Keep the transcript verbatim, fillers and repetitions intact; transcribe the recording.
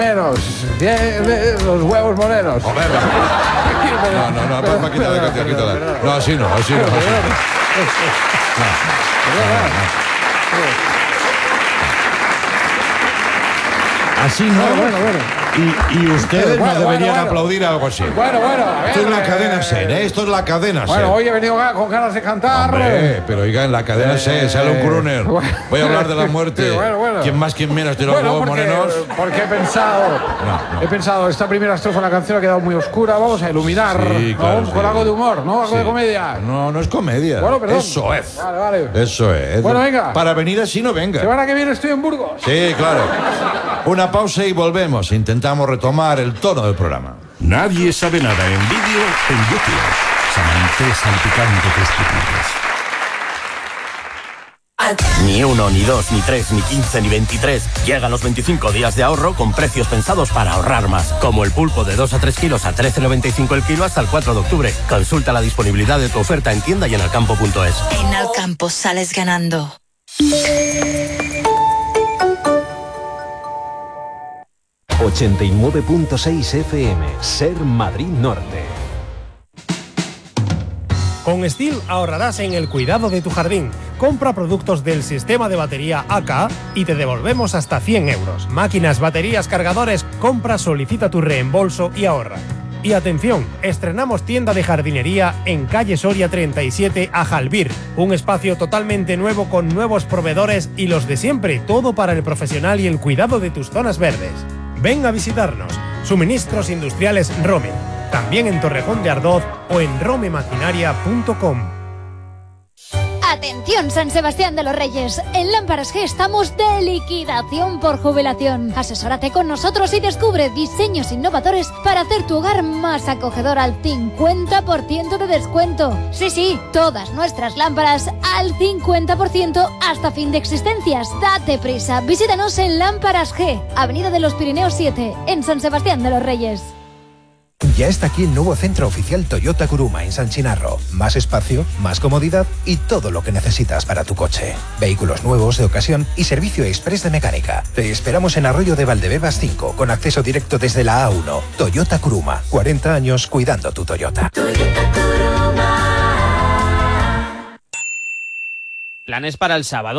Menos, los huevos morenos. Joder, no, no, no, no, quítale, quítale, quítale. No, así no, así no, así no. Así no. Bueno, bueno, bueno. Y, y ustedes Bueno, no deberían bueno, bueno. aplaudir algo así. Bueno, bueno, a ver, Esto es la eh, cadena SER, ¿eh? Esto es la cadena SER. Bueno, hoy he venido con ganas de cantar. Hombre, pero oiga, en la cadena SER sale un crooner. Voy a hablar de la muerte. Sí, bueno, bueno. ¿Quién más, quién menos? ¿De los Bueno, huevos porque, morenos? porque he pensado, No, no. he pensado, esta primera estrofa de la canción ha quedado muy oscura, vamos a iluminar, Sí, ¿no? claro, Con sí. algo de humor, ¿no? Algo Sí. de comedia. No, no es comedia. Bueno, perdón. Eso es. Vale, vale. Eso es. Bueno, venga. Para venir así no venga. Semana que viene estoy en Burgos. Sí, claro. Una pausa y volvemos. Intentamos retomar el tono del programa. Nadie sabe nada en vídeo en YouTube. Samantha salpicante que estupidez. Ni uno, ni dos, ni tres, ni quince, ni veintitrés. Llegan los veinticinco días de ahorro con precios pensados para ahorrar más. Como el pulpo de dos a tres kilos a trece noventa y cinco el kilo hasta el cuatro de octubre. Consulta la disponibilidad de tu oferta en tienda y en alcampo punto es. En Alcampo sales ganando. ochenta y nueve punto seis F M, Ser Madrid Norte. Con Stihl ahorrarás en el cuidado de tu jardín. Compra productos del sistema de batería A K y te devolvemos hasta cien euros. Máquinas, baterías, cargadores, compra, solicita tu reembolso y ahorra. Y atención, estrenamos tienda de jardinería en calle Soria treinta y siete a Jalbir. Un espacio totalmente nuevo con nuevos proveedores y los de siempre, todo para el profesional y el cuidado de tus zonas verdes. Ven a visitarnos. Suministros Industriales Rome. También en Torrejón de Ardoz o en romemaquinaria punto com. Atención San Sebastián de los Reyes, en Lámparas G estamos de liquidación por jubilación. Asesórate con nosotros y descubre diseños innovadores para hacer tu hogar más acogedor al cincuenta por ciento de descuento. Sí, sí, todas nuestras lámparas al cincuenta por ciento hasta fin de existencias. Date prisa, visítanos en Lámparas G, Avenida de los Pirineos siete, en San Sebastián de los Reyes. Ya está aquí el nuevo centro oficial Toyota Kuruma en San Chinarro. Más espacio, más comodidad y todo lo que necesitas para tu coche. Vehículos nuevos de ocasión y servicio express de mecánica. Te esperamos en Arroyo de Valdebebas cinco, con acceso directo desde la A uno. Toyota Kuruma, cuarenta años cuidando tu Toyota. Toyota Kuruma. ¿Planes para el sábado?